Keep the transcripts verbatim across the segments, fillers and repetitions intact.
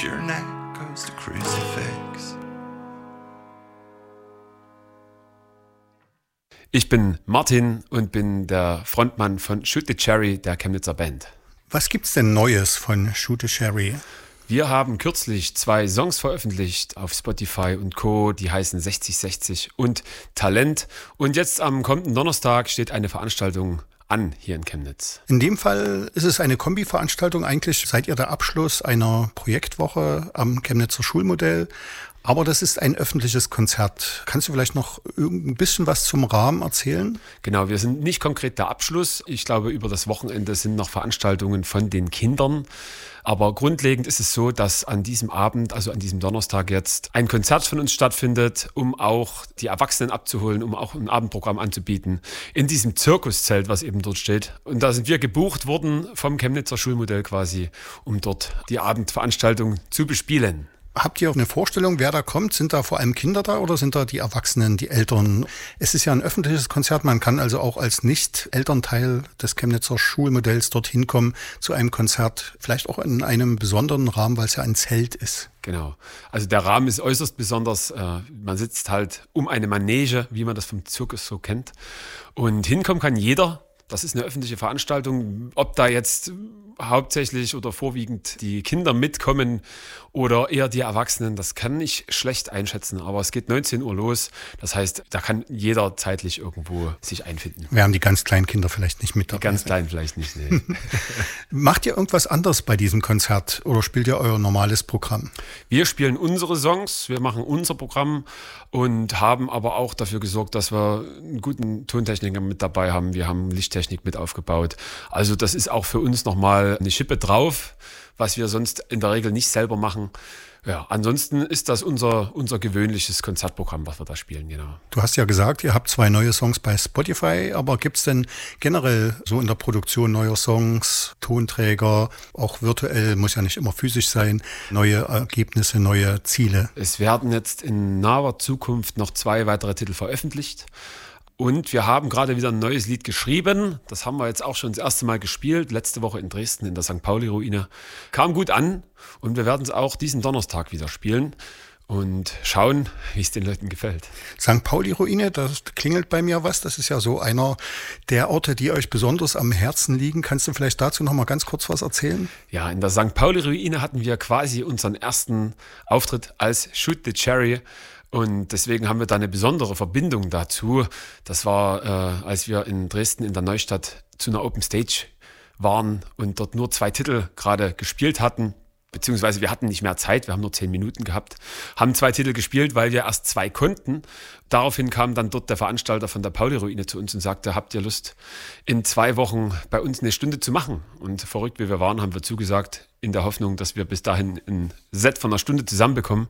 if your neck goes to crucifix. Ich bin Martin und bin der Frontmann von Shoot the Cherry, der Chemnitzer Band. Was gibt's denn Neues von Shoot the Cherry? Wir haben kürzlich zwei Songs veröffentlicht auf Spotify und Co., die heißen sechzig sechzig und Talent. Und jetzt am kommenden Donnerstag steht eine Veranstaltung an hier in Chemnitz. In dem Fall ist es eine Kombi-Veranstaltung. Eigentlich seid ihr der Abschluss einer Projektwoche am Chemnitzer Schulmodell. Aber das ist ein öffentliches Konzert. Kannst du vielleicht noch ein bisschen was zum Rahmen erzählen? Genau, wir sind nicht konkret der Abschluss. Ich glaube, über das Wochenende sind noch Veranstaltungen von den Kindern. Aber grundlegend ist es so, dass an diesem Abend, also an diesem Donnerstag jetzt, ein Konzert von uns stattfindet, um auch die Erwachsenen abzuholen, um auch ein Abendprogramm anzubieten. In diesem Zirkuszelt, was eben dort steht. Und da sind wir gebucht worden vom Chemnitzer Schulmodell quasi, um dort die Abendveranstaltung zu bespielen. Habt ihr eine Vorstellung, wer da kommt? Sind da vor allem Kinder da oder sind da die Erwachsenen, die Eltern? Es ist ja ein öffentliches Konzert, man kann also auch als Nicht-Elternteil des Chemnitzer Schulmodells dorthin kommen zu einem Konzert, vielleicht auch in einem besonderen Rahmen, weil es ja ein Zelt ist. Genau, also der Rahmen ist äußerst besonders. Man sitzt halt um eine Manege, wie man das vom Zirkus so kennt. Und hinkommen kann jeder. Das ist eine öffentliche Veranstaltung. Ob da jetzt hauptsächlich oder vorwiegend die Kinder mitkommen oder eher die Erwachsenen, das kann ich schlecht einschätzen. Aber es geht neunzehn Uhr los. Das heißt, da kann jeder zeitlich irgendwo sich einfinden. Wir haben die ganz kleinen Kinder vielleicht nicht mit dabei. Die ganz kleinen vielleicht nicht, nee. Macht ihr irgendwas anderes bei diesem Konzert oder spielt ihr euer normales Programm? Wir spielen unsere Songs, wir machen unser Programm und haben aber auch dafür gesorgt, dass wir einen guten Tontechniker mit dabei haben. Wir haben Lichttechnik mit aufgebaut. Also das ist auch für uns nochmal eine Schippe drauf, was wir sonst in der Regel nicht selber machen. Ja, ansonsten ist das unser, unser gewöhnliches Konzertprogramm, was wir da spielen, genau. Du hast ja gesagt, ihr habt zwei neue Songs bei Spotify, aber gibt es denn generell so in der Produktion neuer Songs, Tonträger, auch virtuell, muss ja nicht immer physisch sein, neue Ergebnisse, neue Ziele? Es werden jetzt in naher Zukunft noch zwei weitere Titel veröffentlicht. Und wir haben gerade wieder ein neues Lied geschrieben. Das haben wir jetzt auch schon das erste Mal gespielt. Letzte Woche in Dresden in der Sankt Pauli-Ruine. Kam gut an und wir werden es auch diesen Donnerstag wieder spielen und schauen, wie es den Leuten gefällt. Sankt Pauli-Ruine, das klingelt bei mir was. Das ist ja so einer der Orte, die euch besonders am Herzen liegen. Kannst du vielleicht dazu noch mal ganz kurz was erzählen? Ja, in der Sankt Pauli-Ruine hatten wir quasi unseren ersten Auftritt als Shoot the Cherry. Und deswegen haben wir da eine besondere Verbindung dazu. Das war, äh, als wir in Dresden in der Neustadt zu einer Open Stage waren und dort nur zwei Titel gerade gespielt hatten. Beziehungsweise wir hatten nicht mehr Zeit, wir haben nur zehn Minuten gehabt, haben zwei Titel gespielt, weil wir erst zwei konnten. Daraufhin kam dann dort der Veranstalter von der Pauli-Ruine zu uns und sagte, habt ihr Lust, in zwei Wochen bei uns eine Stunde zu machen? Und verrückt wie wir waren, haben wir zugesagt, in der Hoffnung, dass wir bis dahin ein Set von einer Stunde zusammenbekommen.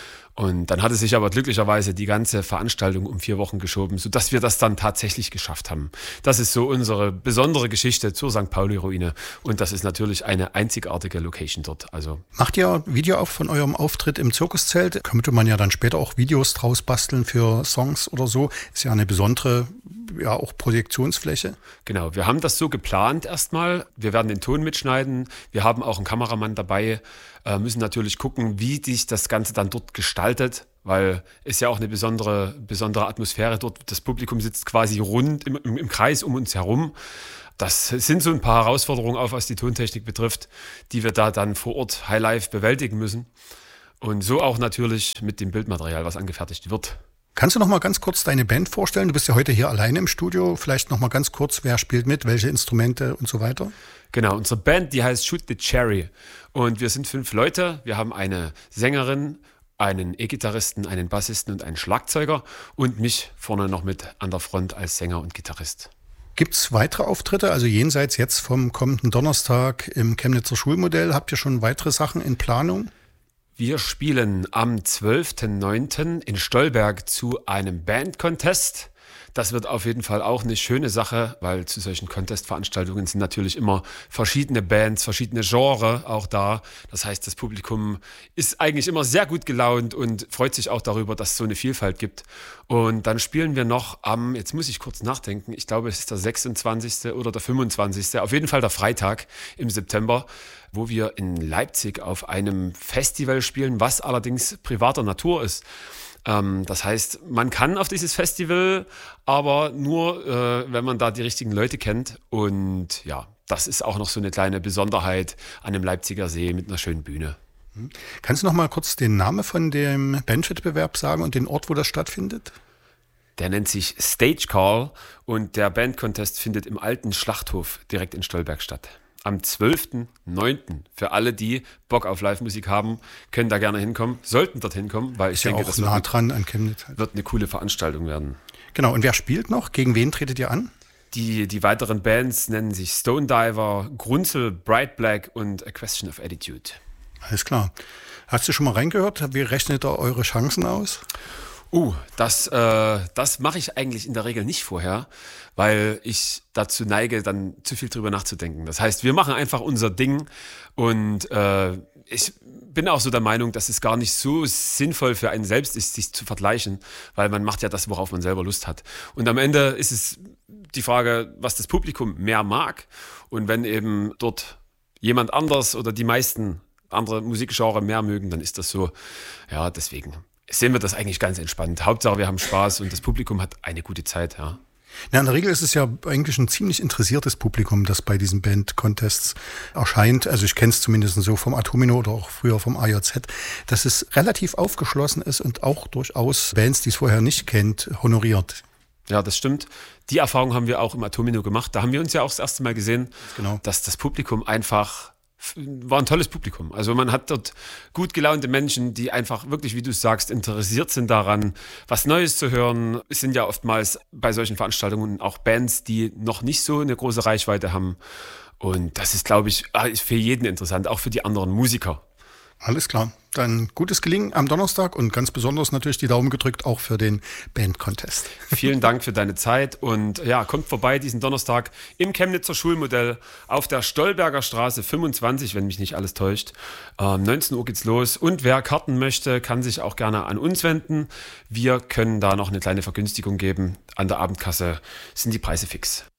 Und dann hatte sich aber glücklicherweise die ganze Veranstaltung um vier Wochen geschoben, sodass wir das dann tatsächlich geschafft haben. Das ist so unsere besondere Geschichte zur Sankt Pauli-Ruine. Und das ist natürlich eine einzigartige Location dort. Also macht ihr Video auf von eurem Auftritt im Zirkuszelt? Könnte man ja dann später auch Videos draus basteln für Songs oder so. Ist ja eine besondere, ja auch Projektionsfläche. Genau, wir haben das so geplant erstmal. Wir werden den Ton mitschneiden. Wir haben auch einen Kameramann dabei. Äh, müssen natürlich gucken, wie sich das Ganze dann dort gestaltet, weil es ja auch eine besondere, besondere Atmosphäre dort. Das Publikum sitzt quasi rund im, im, im Kreis um uns herum. Das sind so ein paar Herausforderungen, auch was die Tontechnik betrifft, die wir da dann vor Ort Highlife bewältigen müssen. Und so auch natürlich mit dem Bildmaterial, was angefertigt wird. Kannst du noch mal ganz kurz deine Band vorstellen? Du bist ja heute hier alleine im Studio. Vielleicht noch mal ganz kurz, wer spielt mit, welche Instrumente und so weiter? Genau, unsere Band, die heißt Shoot the Cherry. Und wir sind fünf Leute. Wir haben eine Sängerin, einen E-Gitarristen, einen Bassisten und einen Schlagzeuger und mich vorne noch mit an der Front als Sänger und Gitarrist. Gibt es weitere Auftritte, also jenseits jetzt vom kommenden Donnerstag im Chemnitzer Schulmodell? Habt ihr schon weitere Sachen in Planung? Wir spielen am zwölften neunten in Stolberg zu einem Band-Contest. Das wird auf jeden Fall auch eine schöne Sache, weil zu solchen Contest-Veranstaltungen sind natürlich immer verschiedene Bands, verschiedene Genres auch da. Das heißt, das Publikum ist eigentlich immer sehr gut gelaunt und freut sich auch darüber, dass es so eine Vielfalt gibt. Und dann spielen wir noch am, jetzt muss ich kurz nachdenken, ich glaube, es ist der sechsundzwanzigste oder der fünfundzwanzigste, auf jeden Fall der Freitag im September, wo wir in Leipzig auf einem Festival spielen, was allerdings privater Natur ist. Ähm, das heißt, man kann auf dieses Festival, aber nur, äh, wenn man da die richtigen Leute kennt. Und ja, das ist auch noch so eine kleine Besonderheit an dem Leipziger See mit einer schönen Bühne. Kannst du noch mal kurz den Namen von dem Bandwettbewerb sagen und den Ort, wo das stattfindet? Der nennt sich Stage Call und der Band-Contest findet im alten Schlachthof direkt in Stolberg statt. Am zwölften neunten Für alle, die Bock auf Live-Musik haben, können da gerne hinkommen, sollten dort hinkommen, weil ich Ist ja denke, auch das nah wird, dran an Chemnitz. Halt. wird eine coole Veranstaltung werden. Genau, und wer spielt noch? Gegen wen tretet ihr an? Die, die weiteren Bands nennen sich Stone Diver, Grunzel, Bright Black und A Question of Attitude. Alles klar. Hast du schon mal reingehört? Wie rechnet ihr eure Chancen aus? Uh, das, äh, das mache ich eigentlich in der Regel nicht vorher, weil ich dazu neige, dann zu viel drüber nachzudenken. Das heißt, wir machen einfach unser Ding und äh, ich bin auch so der Meinung, dass es gar nicht so sinnvoll für einen selbst ist, sich zu vergleichen, weil man macht ja das, worauf man selber Lust hat. Und am Ende ist es die Frage, was das Publikum mehr mag. Und wenn eben dort jemand anders oder die meisten andere Musikgenre mehr mögen, dann ist das so. Ja, deswegen sehen wir das eigentlich ganz entspannt. Hauptsache, wir haben Spaß und das Publikum hat eine gute Zeit. Ja. Ja, in der Regel ist es ja eigentlich ein ziemlich interessiertes Publikum, das bei diesen Band-Contests erscheint. Also ich kenne es zumindest so vom Atomino oder auch früher vom A J Z, dass es relativ aufgeschlossen ist und auch durchaus Bands, die es vorher nicht kennt, honoriert. Ja, das stimmt. Die Erfahrung haben wir auch im Atomino gemacht. Da haben wir uns ja auch das erste Mal gesehen, Genau. dass das Publikum einfach war ein tolles Publikum. Also man hat dort gut gelaunte Menschen, die einfach wirklich, wie du sagst, interessiert sind daran, was Neues zu hören. Es sind ja oftmals bei solchen Veranstaltungen auch Bands, die noch nicht so eine große Reichweite haben. Und das ist, glaube ich, für jeden interessant, auch für die anderen Musiker. Alles klar. Dann gutes Gelingen am Donnerstag und ganz besonders natürlich die Daumen gedrückt auch für den Band-Contest. Vielen Dank für deine Zeit und ja, kommt vorbei diesen Donnerstag im Chemnitzer Schulmodell auf der Stolberger Straße fünfundzwanzig, wenn mich nicht alles täuscht. Ähm, neunzehn Uhr geht's los und wer Karten möchte, kann sich auch gerne an uns wenden. Wir können da noch eine kleine Vergünstigung geben. An der Abendkasse sind die Preise fix.